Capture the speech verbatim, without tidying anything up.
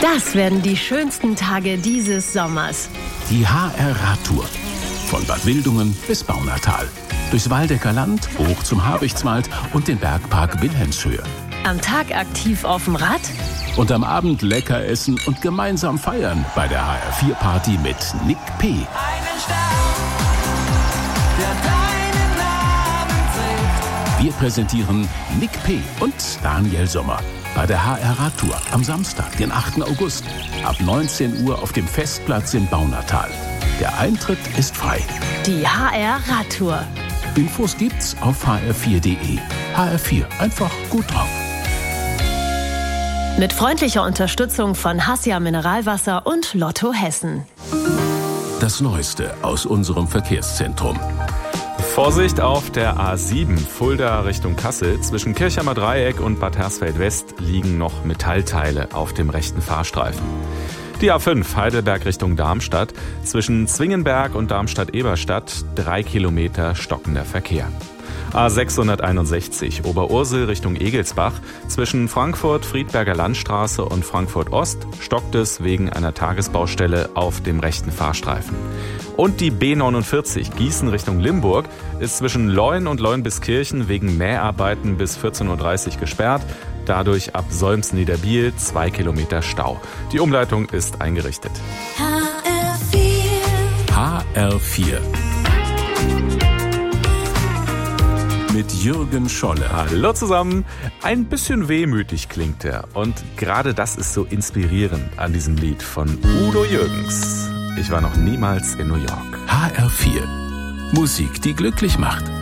Das werden die schönsten Tage dieses Sommers. Die H R-Radtour. Von Bad Wildungen bis Baunatal. Durchs Waldecker Land, hoch zum Habichtswald und den Bergpark Wilhelmshöhe. Am Tag aktiv auf dem Rad. Und am Abend lecker essen und gemeinsam feiern bei der H R vier Party mit Nick P. Einen Stern, der deinen Namen trägt. Wir präsentieren Nick P. und Daniel Sommer bei der H R-Radtour am Samstag, den achten August, ab neunzehn Uhr auf dem Festplatz in Baunatal. Der Eintritt ist frei. Die H R-Radtour. Infos gibt's auf h r vier punkt de. H R vier, einfach gut drauf. Mit freundlicher Unterstützung von Hassia Mineralwasser und Lotto Hessen. Das Neueste aus unserem Verkehrszentrum. Vorsicht auf der A sieben, Fulda Richtung Kassel. Zwischen Kirchheimer Dreieck und Bad Hersfeld West liegen noch Metallteile auf dem rechten Fahrstreifen. Die A fünf, Heidelberg Richtung Darmstadt. Zwischen Zwingenberg und Darmstadt-Eberstadt drei Kilometer stockender Verkehr. A sechshunderteinundsechzig, Oberursel Richtung Egelsbach. Zwischen Frankfurt-Friedberger Landstraße und Frankfurt-Ost stockt es wegen einer Tagesbaustelle auf dem rechten Fahrstreifen. Und die B neunundvierzig, Gießen Richtung Limburg, ist zwischen Leun und Leunbiskirchen wegen Mäharbeiten bis vierzehn Uhr dreißig gesperrt. Dadurch ab Solms-Niederbiel zwei Kilometer Stau. Die Umleitung ist eingerichtet. H R vier. H R vier. Mit Jürgen Scholle. Hallo zusammen. Ein bisschen wehmütig klingt er. Und gerade das ist so inspirierend an diesem Lied von Udo Jürgens. Ich war noch niemals in New York. H R vier. Musik, die glücklich macht.